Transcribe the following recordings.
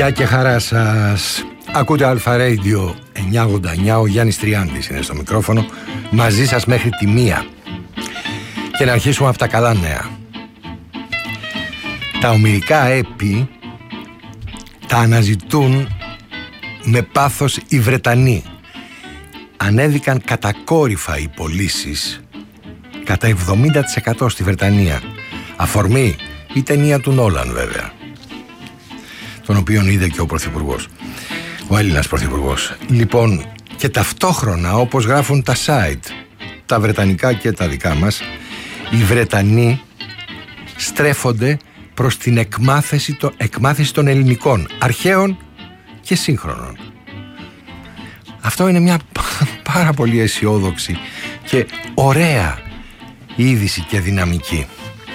Γεια και χαρά σας. Ακούτε Αλφα Radio 989. Ο Γιάννης Τριάντης είναι στο μικρόφωνο. Μαζί σας μέχρι τη 1. Και να αρχίσουμε από τα καλά νέα. Τα ομηρικά έπι τα αναζητούν με πάθος οι Βρετανοί. Ανέβηκαν κατακόρυφα οι πωλήσεις, κατά 70% στη Βρετανία. Αφορμή η ταινία του Νόλαν, βέβαια, τον οποίον είδε και ο Πρωθυπουργός, ο Έλληνας Πρωθυπουργός. Λοιπόν, και ταυτόχρονα, όπως γράφουν τα site, τα βρετανικά και τα δικά μας, οι Βρετανοί στρέφονται προς την εκμάθηση των ελληνικών, αρχαίων και σύγχρονων. Αυτό είναι μια πάρα πολύ αισιόδοξη και ωραία είδηση και δυναμική.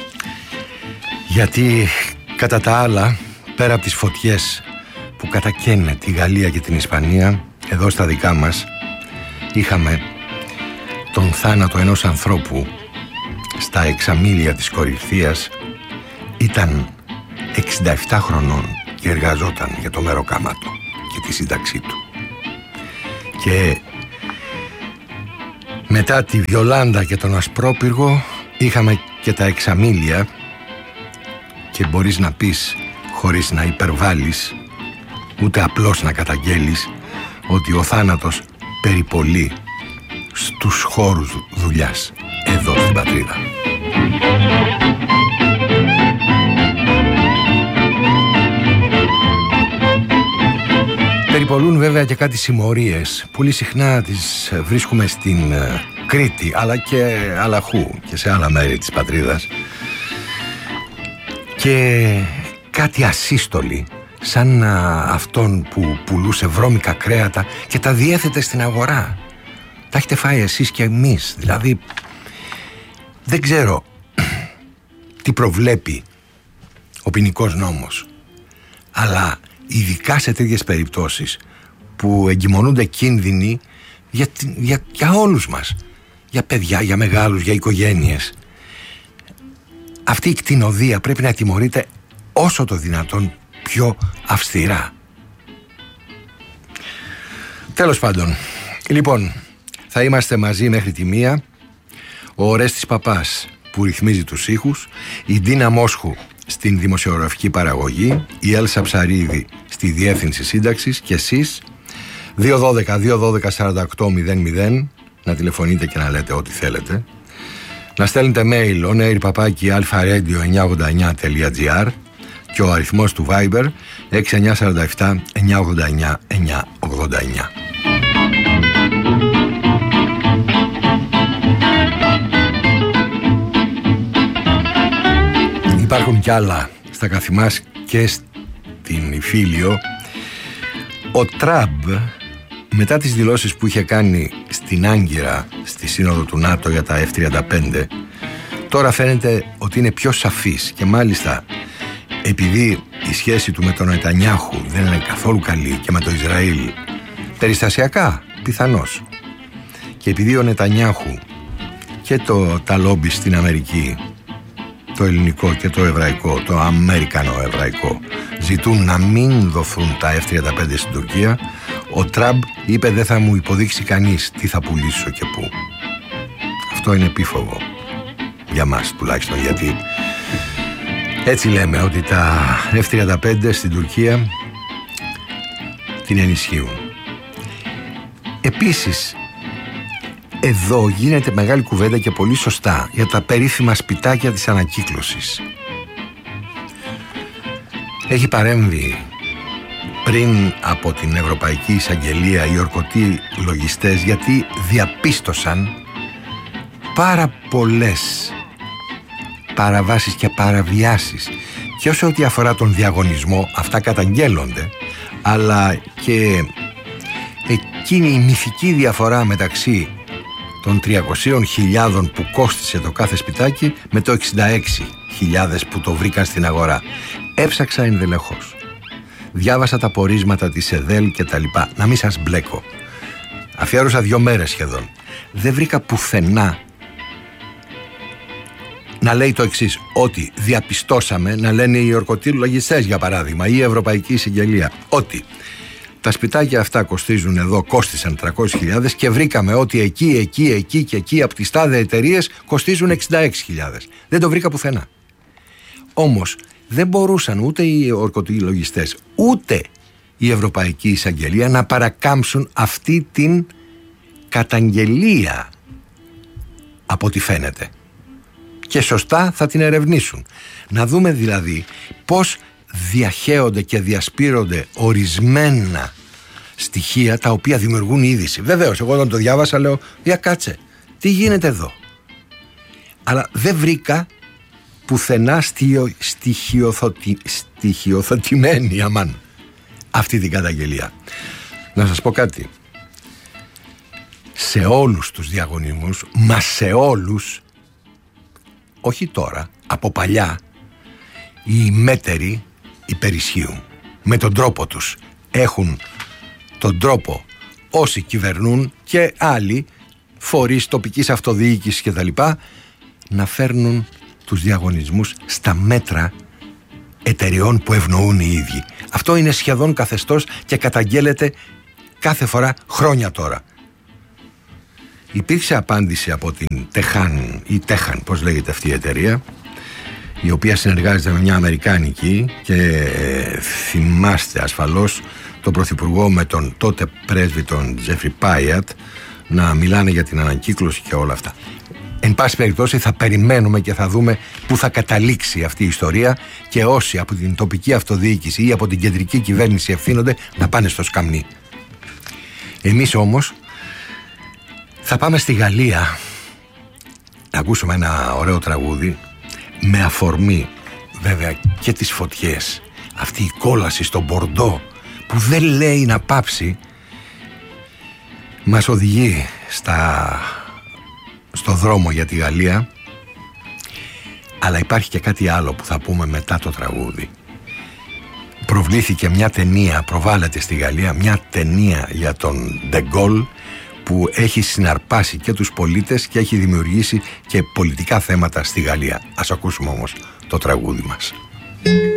Γιατί κατά τα άλλα, πέρα από τις φωτιές που κατακαίνε τη Γαλλία και την Ισπανία, εδώ στα δικά μας είχαμε τον θάνατο ενός ανθρώπου στα εξαμήλια της Κορινθίας. Ήταν 67 χρονών και εργαζόταν για το μεροκάματο και τη σύνταξή του. Και μετά τη Βιολάντα και τον Ασπρόπυργο είχαμε και τα εξαμήλια, και μπορείς να πεις, χωρίς να υπερβάλλεις ούτε απλώς να καταγγέλεις, ότι ο θάνατος περιπολεί στους χώρους δουλειάς εδώ στην πατρίδα. Περιπολούν βέβαια και κάτι συμμορίες. Πολύ συχνά τις βρίσκουμε στην Κρήτη, αλλά και αλλαχού και σε άλλα μέρη της πατρίδας. Και κάτι ασύστολοι, σαν αυτόν που πουλούσε βρώμικα κρέατα και τα διέθετε στην αγορά. Τα έχετε φάει εσείς και εμείς. Δηλαδή, δεν ξέρω τι προβλέπει ο ποινικός νόμος, αλλά ειδικά σε τέτοιες περιπτώσεις που εγκυμονούνται κίνδυνοι για όλους μας, για παιδιά, για μεγάλους, για οικογένειες, αυτή η κτηνοδεία πρέπει να τιμωρείται όσο το δυνατόν πιο αυστηρά. Τέλος πάντων, λοιπόν, θα είμαστε μαζί μέχρι τη 1. Ο Ορέστης Παπάς που ρυθμίζει τους ήχους, η Ντίνα Μόσχου στην δημοσιογραφική παραγωγή, η Έλσα Ψαρίδη στη διεύθυνση σύνταξης και εσείς 212-212-4800, να τηλεφωνείτε και να λέτε ό,τι θέλετε, να στέλνετε mail onair@alfaradio989.gr και ο αριθμός του Viber 6947 989 989. Υπάρχουν κι άλλα στα καθημάς και στην Ιφίλιο. Ο Τραμπ, μετά τις δηλώσεις που είχε κάνει στην Άγκυρα στη Σύνοδο του ΝΑΤΟ για τα F-35, τώρα φαίνεται ότι είναι πιο σαφής, και μάλιστα επειδή η σχέση του με τον Νετανιάχου δεν είναι καθόλου καλή και με το Ισραήλ περιστασιακά πιθανώς, και επειδή ο Νετανιάχου και τα λόμπι στην Αμερική, το ελληνικό και το εβραϊκό, το αμερικανο-εβραϊκό, ζητούν να μην δοθούν τα F-35 στην Τουρκία, ο Τραμπ είπε δεν θα μου υποδείξει κανείς τι θα πουλήσω και πού. Αυτό είναι επίφοβο για μας τουλάχιστον, γιατί έτσι λέμε ότι τα F-35 στην Τουρκία την ενισχύουν. Επίσης, εδώ γίνεται μεγάλη κουβέντα και πολύ σωστά για τα περίφημα σπιτάκια της ανακύκλωσης. Έχει παρέμβει πριν από την Ευρωπαϊκή Εισαγγελία οι ορκωτοί λογιστές, γιατί διαπίστωσαν πάρα πολλές παραβάσεις και παραβιάσεις, και όσο ό,τι αφορά τον διαγωνισμό, αυτά καταγγέλλονται, αλλά και εκείνη η μυθική διαφορά μεταξύ των 300.000 που κόστισε το κάθε σπιτάκι με το 66.000 που το βρήκαν στην αγορά. Έψαξα ενδελεχώς. Διάβασα τα πορίσματα της ΕΔΕΛ και τα λοιπά. Να μην σας μπλέκω. Αφιέρωσα 2 μέρες σχεδόν. Δεν βρήκα πουθενά να λέει το εξής, ότι διαπιστώσαμε, να λένε οι ορκωτηρολογιστές για παράδειγμα ή η Ευρωπαϊκή Εισαγγελία, ότι τα σπιτάκια αυτά κοστίζουν εδώ, κόστησαν 300.000 και βρήκαμε ότι εκεί και εκεί από τις τάδε εταιρείες κοστίζουν 66.000. Δεν το βρήκα πουθενά. Όμως δεν μπορούσαν ούτε οι ορκωτηρολογιστές ούτε η Ευρωπαϊκή Εισαγγελία να παρακάμψουν αυτή την καταγγελία, από ό,τι φαίνεται. Και σωστά θα την ερευνήσουν. Να δούμε δηλαδή πώς διαχέονται και διασπείρονται ορισμένα στοιχεία τα οποία δημιουργούν είδηση. Βεβαίως, εγώ όταν το διάβασα λέω, για κάτσε, τι γίνεται εδώ? Αλλά δεν βρήκα πουθενά στοιχειοθετημένη αυτή την καταγγελία. Να σας πω κάτι. Σε όλους τους διαγωνισμούς, μα σε όλους, όχι τώρα, από παλιά, οι μέτεροι υπερισχύουν. Με τον τρόπο τους. Έχουν τον τρόπο όσοι κυβερνούν και άλλοι φορείς τοπικής αυτοδιοίκησης και τα λοιπά να φέρνουν τους διαγωνισμούς στα μέτρα εταιριών που ευνοούν οι ίδιοι. Αυτό είναι σχεδόν καθεστώς και καταγγέλλεται κάθε φορά χρόνια τώρα. Υπήρξε απάντηση από την Τεχάν, πώς λέγεται αυτή η εταιρεία, η οποία συνεργάζεται με μια αμερικάνικη, και θυμάστε ασφαλώς τον πρωθυπουργό με τον τότε πρέσβη τον Τζέφρι Πάιατ να μιλάνε για την ανακύκλωση και όλα αυτά. Εν πάση περιπτώσει θα περιμένουμε και θα δούμε πού θα καταλήξει αυτή η ιστορία και όσοι από την τοπική αυτοδιοίκηση ή από την κεντρική κυβέρνηση ευθύνονται να πάνε στο σκαμνί. Εμείς όμως θα πάμε στη Γαλλία να ακούσουμε ένα ωραίο τραγούδι με αφορμή βέβαια και τις φωτιές. Αυτή η κόλαση στον Μπορντό που δεν λέει να πάψει μας οδηγεί στο δρόμο για τη Γαλλία. Αλλά υπάρχει και κάτι άλλο που θα πούμε μετά το τραγούδι. Προβλήθηκε μια ταινία, προβάλλεται στη Γαλλία μια ταινία για τον De Gaulle που έχει συναρπάσει και τους πολίτες και έχει δημιουργήσει και πολιτικά θέματα στη Γαλλία. Ας ακούσουμε όμως το τραγούδι μας.